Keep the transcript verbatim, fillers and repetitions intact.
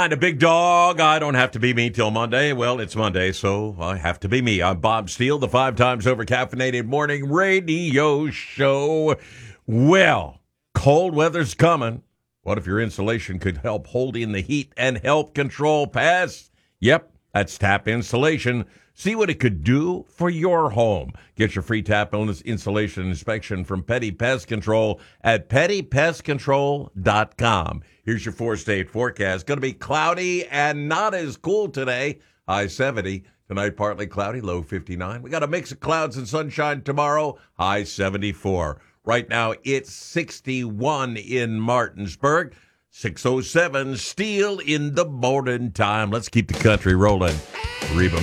And a big dog. I don't have to be me till Monday. Well, it's Monday, so I have to be me. I'm Bob Steele, the five times over caffeinated morning radio show. Well, cold weather's coming. What if your insulation could help hold in the heat and help control pests? Yep, that's Tap Insulation. See what it could do for your home. Get your free Tap insulation inspection from Petty Pest Control at petty pest control dot com. Here's your four-state forecast. Going to be cloudy and not as cool today. High seventy. Tonight, partly cloudy, low fifty-nine. We got a mix of clouds and sunshine tomorrow, high seventy-four. Right now, it's sixty-one in Martinsburg. six oh seven, Steele in the morning time. Let's keep the country rolling. Reba